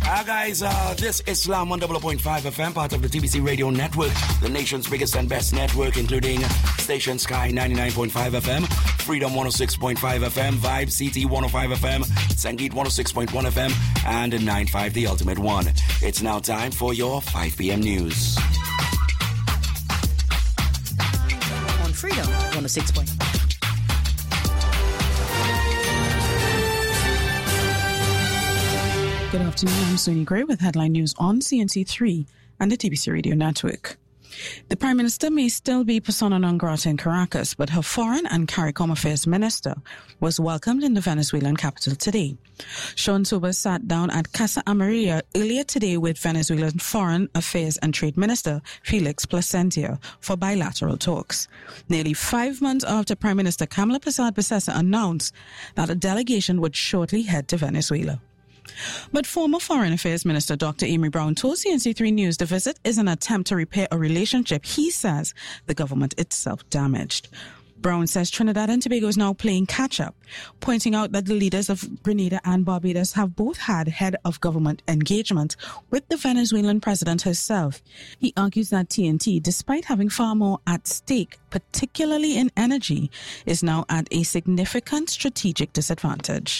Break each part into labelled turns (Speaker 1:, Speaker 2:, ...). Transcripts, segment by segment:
Speaker 1: Guys, this is Slam 100.5 FM, part of the TBC Radio Network, the nation's biggest and best network, including Station Sky 99.5 FM, Freedom 106.5 FM, Vibe CT 105 FM, Sangeet 106.1 FM, and 95 The Ultimate One. It's now time for your 5 p.m. news.
Speaker 2: On Freedom 106.5.
Speaker 3: Good afternoon, I'm Sonia Gray with headline news on CNC3 and the TBC Radio Network. The Prime Minister may still be persona non grata in Caracas, but her Foreign and CARICOM Affairs Minister was welcomed in the Venezuelan capital today. Sean Sober sat down at Casa Amarilla earlier today with Venezuelan Foreign Affairs and Trade Minister Felix Placentia for bilateral talks. Nearly 5 months after Prime Minister Kamala Persad-Becesa announced that a delegation would shortly head to Venezuela. But former Foreign Affairs Minister Dr. Amy Brown told CNC3 News the visit is an attempt to repair a relationship he says the government itself damaged. Brown says Trinidad and Tobago is now playing catch-up, pointing out that the leaders of Grenada and Barbados have both had head of government engagement with the Venezuelan president herself. He argues that TNT, despite having far more at stake, particularly in energy, is now at a significant strategic disadvantage.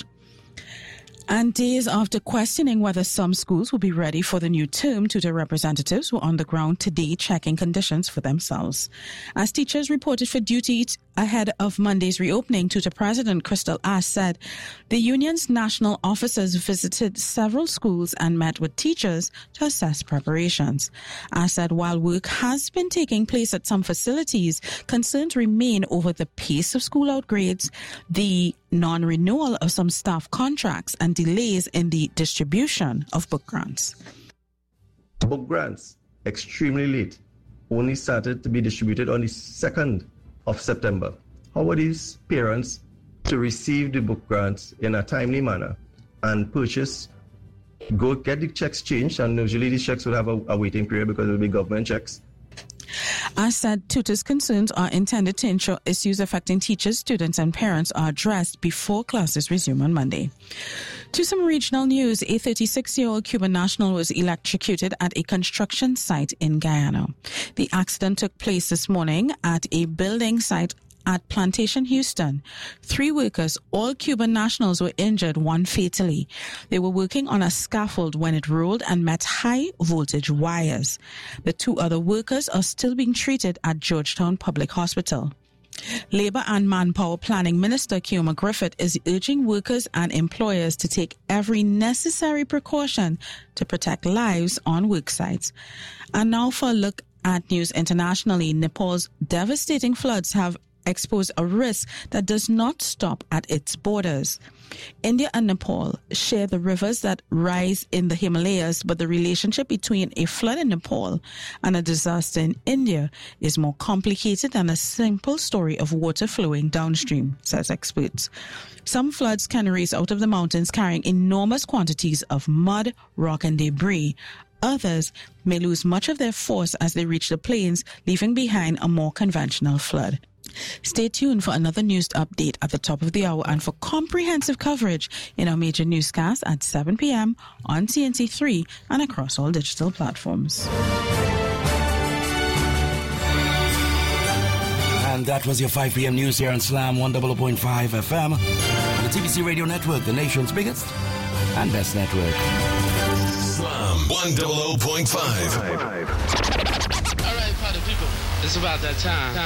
Speaker 3: And days after questioning whether some schools will be ready for the new term, tutor representatives were on the ground today checking conditions for themselves. As teachers reported for duty ahead of Monday's reopening, tutor President Crystal Ash said the union's national officers visited several schools and met with teachers to assess preparations. Ash said while work has been taking place at some facilities, concerns remain over the pace of school outgrades, the non-renewal of some staff contracts, and delays in the distribution of book grants.
Speaker 4: Book grants, extremely late, only started to be distributed on the 2nd of September. How are these parents to receive the book grants in a timely manner and purchase, go get the checks changed, and usually these checks will have a waiting period because it will be government checks.
Speaker 3: As said, tutors' concerns are intended to ensure issues affecting teachers, students, and parents are addressed before classes resume on Monday. To some regional news, a 36-year-old Cuban national was electrocuted at a construction site in Guyana. The accident took place this morning at a building site at Plantation, Houston. 3 workers, all Cuban nationals, were injured, one fatally. They were working on a scaffold when it rolled and met high voltage wires. The 2 other workers are still being treated at Georgetown Public Hospital. Labour and Manpower Planning Minister Keoma Griffith is urging workers and employers to take every necessary precaution to protect lives on work sites. And now for a look at news internationally. Nepal's devastating floods have exposed a risk that does not stop at its borders. India and Nepal share the rivers that rise in the Himalayas, but the relationship between a flood in Nepal and a disaster in India is more complicated than a simple story of water flowing downstream, says experts. Some floods can race out of the mountains carrying enormous quantities of mud, rock, and debris. Others may lose much of their force as they reach the plains, leaving behind a more conventional flood. Stay tuned for another news update at the top of the hour and for comprehensive coverage in our major newscast at 7 p.m. on TNT3 and across all digital platforms.
Speaker 1: And that was your 5 p.m. news here on Slam 100.5 FM, the TBC Radio Network, the nation's biggest and best network.
Speaker 5: Slam 100.5.
Speaker 6: All right, party people, it's about that time.